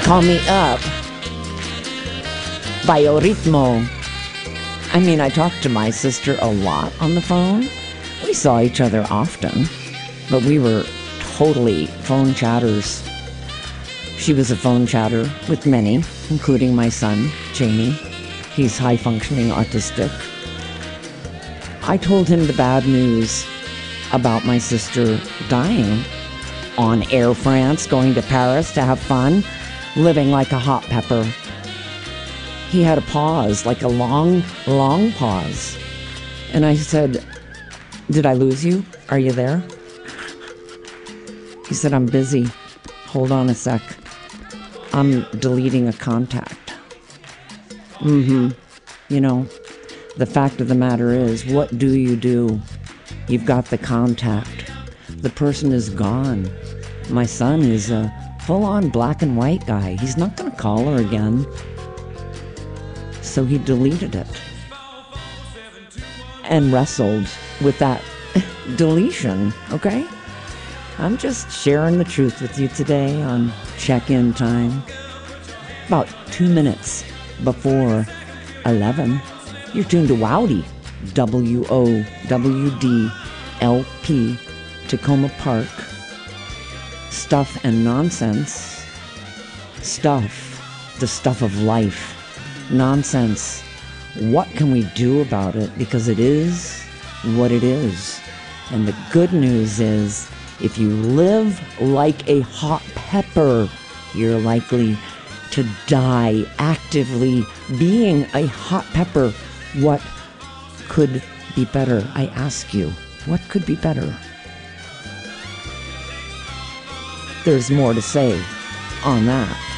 Call me up. Bioritmo. I mean, I talked to my sister a lot on the phone. We saw each other often, but we were totally phone chatters. She was a phone chatter with many, including my son, Jamie. He's high-functioning autistic. I told him the bad news about my sister dying on Air France, going to Paris to have fun, living like a hot pepper. He had a pause, like a long, long pause. And I said, "Did I lose you? Are you there?" He said, "I'm busy. Hold on a sec. I'm deleting a contact." You know, the fact of the matter is, what do? You've got the contact. The person is gone. My son is a full-on black and white guy. He's not going to call her again. So he deleted it and wrestled with that deletion, okay? I'm just sharing the truth with you today on check-in time. About 2 minutes before 11, you're tuned to Wowdy, WOWDLP, Tacoma Park. Stuff and nonsense. Stuff, the stuff of life. Nonsense. What can we do about it? Because it is what it is. And the good news is, if you live like a hot pepper, you're likely to die actively being a hot pepper. What could be better? I ask you, what could be better? There's more to say on that.